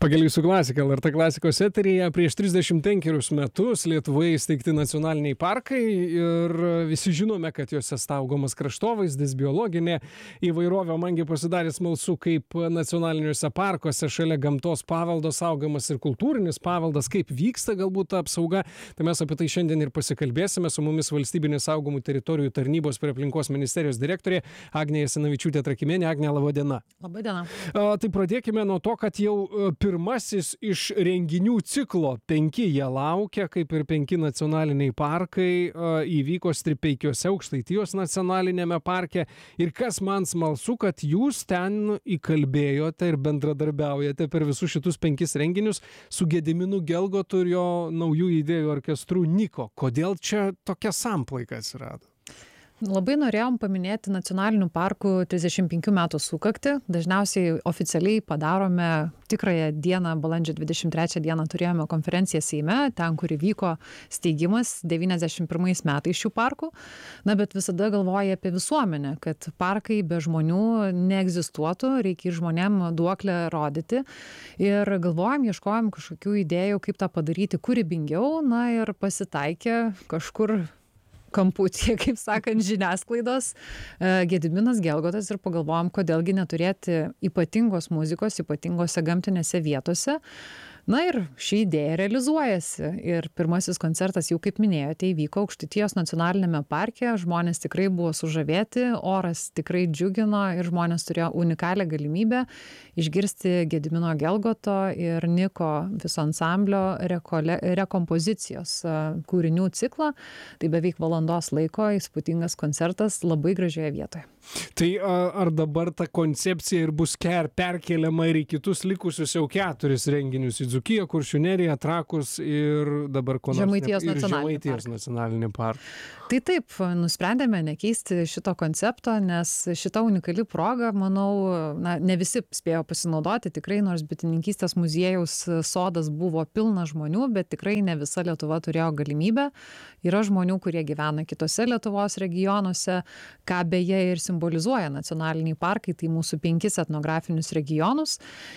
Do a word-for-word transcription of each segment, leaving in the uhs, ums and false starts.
Pakeliui su klasika, L R T klasikos eteryje prieš trisdešimt penkerius metus Lietuvoje įsteigti nacionaliniai parkai ir visi žinome, kad juose saugomas kraštovaizdis, biologinė įvairovė. Mangi pasidarė smalsu, kaip nacionaliniuose parkuose šalia gamtos paveldo saugomas ir kultūrinis paveldas, kaip vyksta galbūt ta apsauga. Tai mes apie tai šiandien ir pasikalbėsime. Su mumis valstybinės saugomų teritorijų tarnybos prie aplinkos ministerijos direktorė Agnė Jasinavičiūtė-Trakimienė. Agnė, laba diena. Labai diena. A, tai pradėkime nuo to, kad jau pirmasis iš renginių ciklo penki jie laukia, kaip ir penki nacionaliniai parkai, įvyko Stripeikiuose, Aukštaitijos nacionalinėme parke. Ir kas man smalsu, kad jūs ten įkalbėjote ir bendradarbiaujate per visus šitus penkis renginius su Gediminu Gelgotu ir jo naujų idėjų orkestru Niko. Kodėl čia tokia samplaika atsirado? Labai norėjom paminėti nacionalinių parkų trisdešimt penkių metų sukaktį. Dažniausiai oficialiai padarome tikrąją dieną, balandžio dvidešimt trečią dieną turėjome konferenciją Seime, ten, kur įvyko steigimas devyniasdešimt pirmais metais šių parkų. Na, bet visada galvoja apie visuomenę, kad parkai be žmonių neegzistuotų, reikia ir žmonėm duoklę rodyti. Ir galvojom, ieškojom kažkokių idėjų, kaip tą padaryti kūrybingiau, na ir pasitaikė kažkur kamputyje, kaip sakant, žiniasklaidos Gediminas Gelgotas ir pagalvojom, kodėlgi neturėti ypatingos muzikos, ypatingose gamtinėse vietose. Na ir ši idėja realizuojasi. Ir pirmasis koncertas, jau kaip minėjote, įvyko Aukštaitijos nacionalinėme parke. Žmonės tikrai buvo sužavėti, oras tikrai džiugino ir žmonės turėjo unikalią galimybę išgirsti Gedimino Gelgoto ir Niko viso ansamblio rekole, rekompozicijos kūrinių ciklą. Tai beveik valandos laiko įspūdingas koncertas labai gražioje vietoje. Tai ar dabar ta koncepcija ir bus ker perkeliama ir į kitus likusius jau keturis renginius į Dzūkiją, Kuršių neriją, Trakus ir dabar ko nors Žemaitijos ne, ir nacionalinį Žemaitijos parką. nacionalinį parką. Tai taip, nusprendėme nekeisti šito koncepto, nes šita unikali proga, manau, na, ne visi spėjo pasinaudoti, tikrai, nors bitininkystės muziejaus sodas buvo pilnas žmonių, bet tikrai ne visa Lietuva turėjo galimybę. Yra žmonių, kurie gyvena kitose Lietuvos regionuose, ką beje ir simbolizuoja nacionaliniai parkai, tai mūsų penkis etnografinius regionus.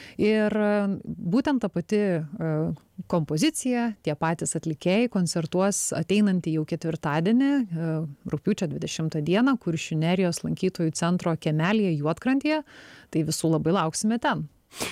Ir būtent ta pati kompozicija, tie patys atlikėjai koncertuos ateinantį jau ketvirtadienį, rugpjūčio dvidešimtą dieną, Kuršių nerijos lankytojų centro kiemelyje Juodkrantėje. Tai visų labai lauksime ten.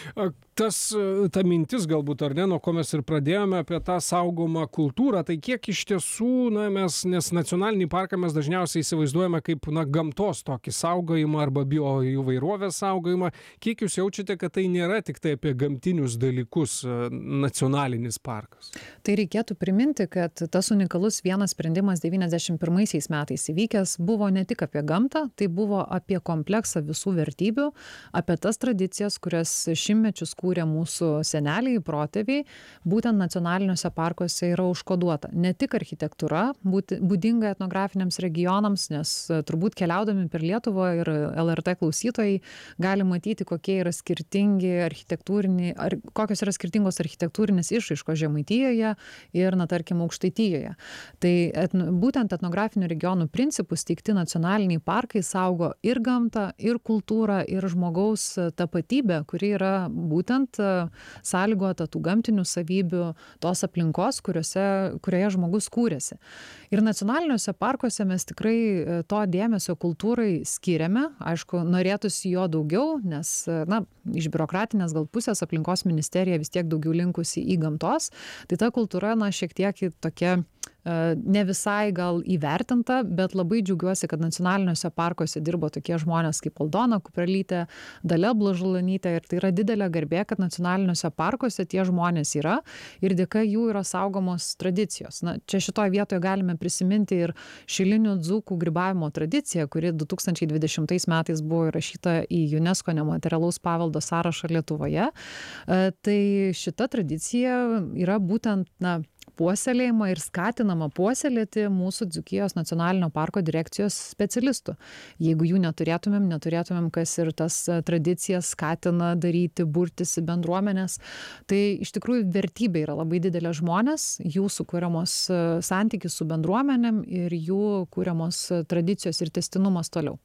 Tas, ta mintis galbūt, ar ne, nuo ko mes ir pradėjome apie tą saugomą kultūrą, tai kiek iš tiesų, na, mes, nes nacionalinį parką mes dažniausiai įsivaizduojame kaip, na, gamtos tokį saugojimą arba bioįvairovės saugojimą. Kiek jūs jaučiate, kad tai nėra tik tai apie gamtinius dalykus nacionalinis parkas? Tai reikėtų priminti, kad tas unikalus vienas sprendimas devyniasdešimt pirmaisiais metais įvykęs buvo ne tik apie gamtą, tai buvo apie kompleksą visų vertybių, apie tas tradicijas, kurias šimtmečius kūrė mūsų seneliai, protėviai, būtent nacionaliniuose parkuose yra užkoduota. Ne tik architektūra, būdinga etnografiniams regionams, nes turbūt keliaudami per Lietuvą ir L R T klausytojai gali matyti, kokie yra skirtingi architektūriniai, ar kokios yra skirtingos architektūrinės išraiškos Žemaitijoje ir, na, tarkim, Aukštaitijoje. Tai etno, būtent etnografinių regionų principų steigti nacionaliniai parkai saugo ir gamtą, ir kultūrą, ir žmogaus tapatybę, kuri yra būtent sąlygota tų gamtinių savybių, tos aplinkos, kuriuose, kurioje žmogus kūrėsi. Ir nacionaliniuose parkuose mes tikrai to dėmesio kultūrai skiriame. Aišku, norėtųsi jo daugiau, nes, na, iš biurokratinės gal pusės aplinkos ministerija vis tiek daugiau linkusi į gamtos. Tai ta kultūra, na, šiek tiek tokia ne visai gal įvertinta, bet labai džiaugiuosi, kad nacionaliniuose parkuose dirbo tokie žmonės kaip Aldona Kuprelytė, Dalia Blažulanytė, ir tai yra didelė garbė, kad nacionaliniuose parkuose tie žmonės yra ir dėka jų yra saugomos tradicijos. Na, čia šitoje vietoje galime prisiminti ir šilinių dzūkų grybavimo tradiciją, kuri du tūkstančiai dvidešimtais metais buvo įrašyta į UNESCO nematerialaus paveldo sąrašą Lietuvoje. Tai šita tradicija yra būtent, na, puoselėjama ir skatinama puoselėti mūsų Dzūkijos nacionalinio parko direkcijos specialistų. Jeigu jų neturėtumėm, neturėtumėm, kas ir tas tradicijas skatina daryti, burtis į bendruomenės. Tai iš tikrųjų vertybė yra labai didelė žmonės, jų sukūriamos santykis su bendruomenėm ir jų kūriamos tradicijos ir tęstinumas toliau.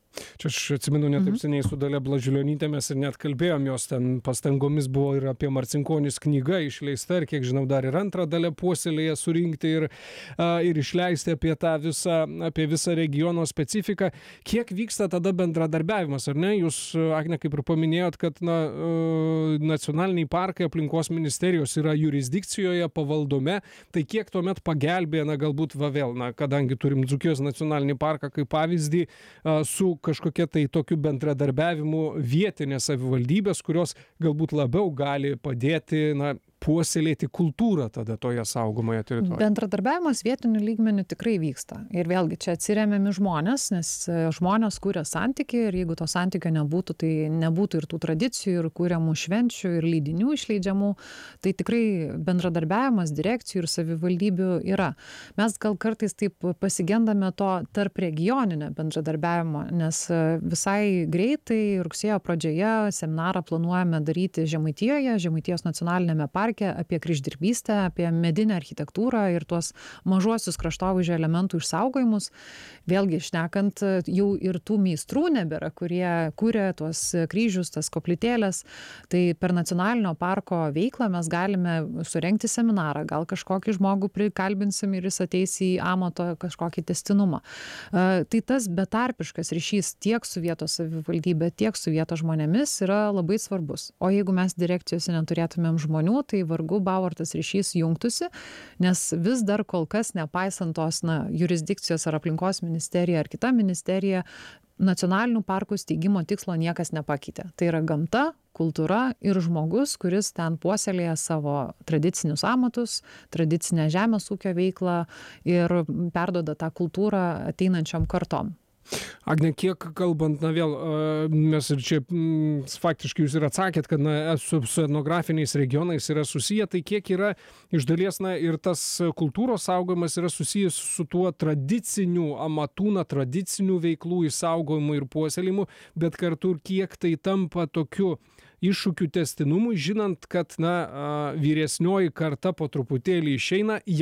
Čia aš atsimenu, net taip seniai su Dalia Blažiulionytė mes ir net kalbėjom, jos ten pastangomis buvo ir apie Marcinkonis knyga išleista, ir kiek žinau, dar ir antrą Dalia puoselėje surinkti ir, a, ir išleisti apie tą visą, apie visą regiono specifiką. Kiek vyksta tada bendradarbiavimas, ar ne? Jūs, Agne, kaip ir paminėjot, kad na, nacionaliniai parkai aplinkos ministerijos yra jurisdikcijoje, pavaldume, tai kiek tuomet pagelbėja, na galbūt va vėl, na, kadangi turim Dzūkijos nacionalinį parką kaip pavyzdį, a, su kažkokia tai tokiu bendradarbiavimu vietinės savivaldybės, kurios galbūt labiau gali padėti, na, puoselėti kultūrą tada toje saugomoje teritorijoje. Bendradarbiavimas vietiniu lygmeniu tikrai vyksta. Ir vėlgi čia atsiremiami žmonės, nes žmonės kūrė santykį ir jeigu to santykio nebūtų, tai nebūtų ir tų tradicijų, ir kūriamų švenčių, ir leidinių išleidžiamų. Tai tikrai bendradarbiavimas direkcijų ir savivaldybių yra. Mes gal kartais taip pasigendame to tarp regioninio bendradarbiavimo, nes visai greitai rugsėjo pradžioje seminarą planuojame daryti Žemaitijoje, Žemaitijos nacionalinėme parke apie kryždirbystę, apie medinę architektūrą ir tuos mažuosius kraštovaizdžio elementų išsaugojimus. Vėlgi, šnekant, jau ir tų meistrų nebėra, kurie kūrė tuos kryžius, tas koplytėlės. Tai per nacionalinio parko veiklą mes galime surengti seminarą, gal kažkokį žmogų prikalbinsim ir jis ateis į amato kažkokį testinumą. Tai tas betarpiškas ryšys tiek su vietos savivaldybė, tiek su vietos žmonėmis yra labai svarbus. O jeigu mes direkcijose neturėtumėm žmonių, tai vargu bau ar tas ryšys jungtųsi, nes vis dar kol kas, nepaisant tos na, jurisdikcijos ar aplinkos ministerija ar kita ministerija, nacionalinių parkų steigimo tikslo niekas nepakeitė. Tai yra gamta, kultūra ir žmogus, kuris ten puoselėja savo tradicinius amatus, tradicinę žemės ūkio veiklą ir perduoda tą kultūrą ateinančiom kartom. Agne, kiek kalbant, na vėl, mes ir čia m, faktiškai jūs ir atsakėt, kad na, su, su etnografiniais regionais yra susiję, tai kiek yra iš dalies, na ir tas kultūros saugojimas yra susijęs su tuo tradiciniu amatų, na tradicinių veiklų išsaugojimu ir puoselėjimu, bet kartu kiek tai tampa tokiu iššūkių testinumui, žinant, kad na, vyresnioji karta po truputėlį išeina,